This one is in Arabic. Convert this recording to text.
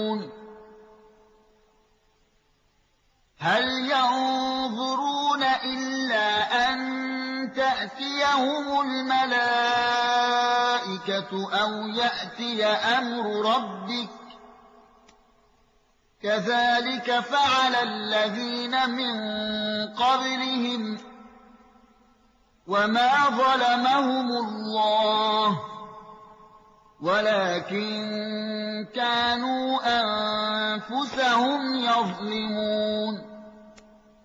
هل ينظرون إلا أن تأتيهم الملائكة أو يأتي أمر ربك كذلك فعل الذين من قبلهم وما ظلمهم الله ولكن كانوا أنفسهم يظلمون